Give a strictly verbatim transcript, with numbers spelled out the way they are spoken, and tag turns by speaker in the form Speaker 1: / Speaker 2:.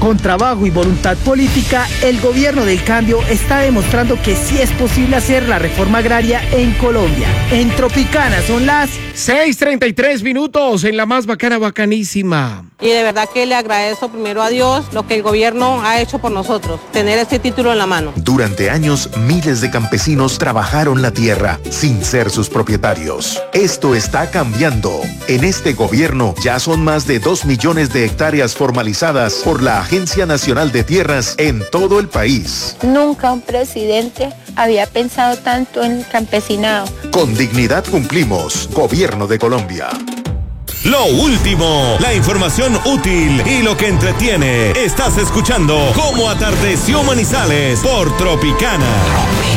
Speaker 1: Con trabajo y voluntad política, el gobierno del cambio está demostrando que sí es posible hacer la reforma agraria en Colombia. En Tropicana son las
Speaker 2: seis treinta y tres minutos en la más bacana, bacanísima.
Speaker 3: Y de verdad que le agradezco primero a Dios lo que el gobierno ha hecho por nosotros, tener este título en la mano.
Speaker 4: Durante años, miles de campesinos trabajaron la tierra sin ser sus propietarios. Esto está cambiando. En este gobierno ya son más de dos millones de hectáreas formalizadas por la Agencia Nacional de Tierras en todo el país.
Speaker 5: Nunca un presidente había pensado tanto en el campesinado.
Speaker 4: Con dignidad cumplimos. Gobierno de Colombia.
Speaker 6: Lo último, la información útil y lo que entretiene. Estás escuchando Cómo Atardeció Manizales por Tropicana.